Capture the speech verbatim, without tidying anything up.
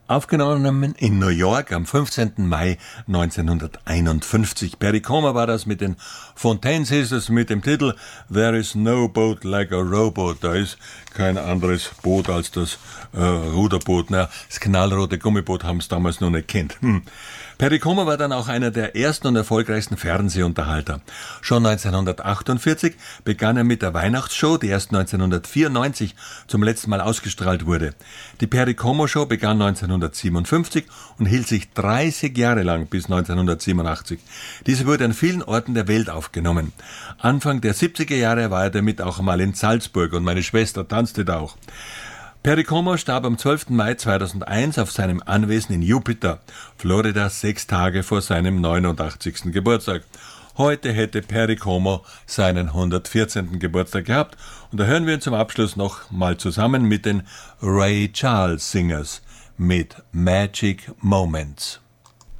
Aufgenommen in New York am fünfzehnten Mai neunzehnhunderteinundfünfzig. Perry Como war das mit den Fontaine Sisters mit dem Titel There is no boat like a rowboat. Da ist kein anderes Boot als das äh, Ruderboot. Na, das knallrote Gummiboot haben es damals noch nicht kennt. Hm. Perry Como war dann auch einer der ersten und erfolgreichsten Fernsehunterhalter. Schon neunzehnhundertachtundvierzig begann er mit der Weihnachtsshow, die erst neunzehnhundertvierundneunzig zum letzten Mal ausgestrahlt wurde. Die Perry Como Show begann neunzehnhundertsiebenundfünfzig und hielt sich dreißig Jahre lang bis neunzehnhundertsiebenundachtzig. Diese wurde an vielen Orten der Welt aufgenommen. Anfang der siebziger Jahre war er damit auch mal in Salzburg und meine Schwester tanzte da auch. Perry Como starb am zwölften Mai zweitausendeins auf seinem Anwesen in Jupiter, Florida, sechs Tage vor seinem neunundachtzigsten Geburtstag. Heute hätte Perry Como seinen hundertvierzehnten Geburtstag gehabt. Und da hören wir ihn zum Abschluss noch mal zusammen mit den Ray Charles Singers mit Magic Moments.